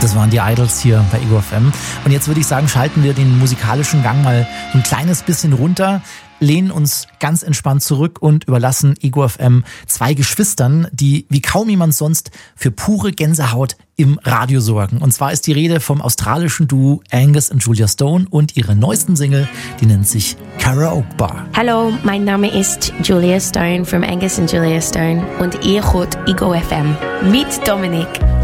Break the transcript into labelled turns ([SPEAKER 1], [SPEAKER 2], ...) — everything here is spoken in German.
[SPEAKER 1] Das waren die Idols hier bei Ego FM. Und jetzt würde ich sagen, schalten wir den musikalischen Gang mal ein kleines bisschen runter, lehnen uns ganz entspannt zurück und überlassen Ego FM zwei Geschwistern, die wie kaum jemand sonst für pure Gänsehaut im Radio sorgen. Und zwar ist die Rede vom australischen Duo Angus und Julia Stone und ihre neuesten Single, die nennt sich Karaoke Bar.
[SPEAKER 2] Hallo, mein Name ist Julia Stone from Angus und Julia Stone und ihr hört Ego FM mit Dominik.